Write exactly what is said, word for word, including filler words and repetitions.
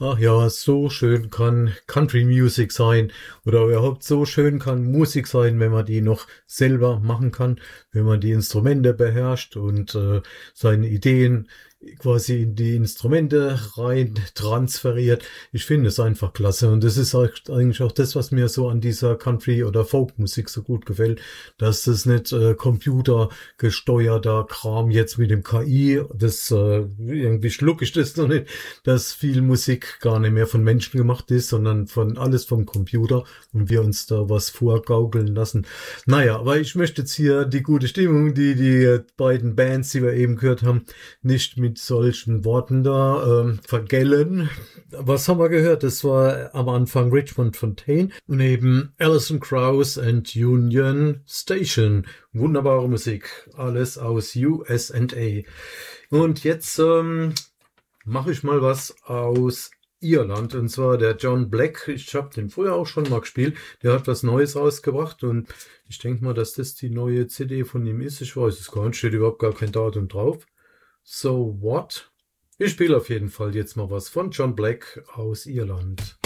Ach ja, so schön kann Country Music sein oder überhaupt so schön kann Musik sein, wenn man die noch selber machen kann, wenn man die Instrumente beherrscht und äh, seine Ideen quasi in die Instrumente rein transferiert. Ich finde es einfach klasse und das ist eigentlich auch das, was mir so an dieser Country- oder Folkmusik so gut gefällt, dass das nicht äh, computergesteuerter Kram jetzt mit dem K I, das äh, irgendwie schluck ich das noch nicht, dass viel Musik gar nicht mehr von Menschen gemacht ist, sondern von alles vom Computer und wir uns da was vorgaukeln lassen. Naja, aber ich möchte jetzt hier die gute Stimmung, die die beiden Bands, die wir eben gehört haben, nicht mit solchen Worten da ähm, vergällen. Was haben wir gehört? Das war am Anfang Richmond Fontaine und eben Alison Krauss and Union Station. Wunderbare Musik. Alles aus U S A. Und jetzt ähm, mache ich mal was aus Irland, und zwar der John Black. Ich habe den früher auch schon mal gespielt. Der hat was Neues rausgebracht und ich denke mal, dass das die neue C D von ihm ist. Ich weiß es gar nicht, steht überhaupt gar kein Datum drauf. So what? Ich spiele auf jeden Fall jetzt mal was von John Black aus Irland.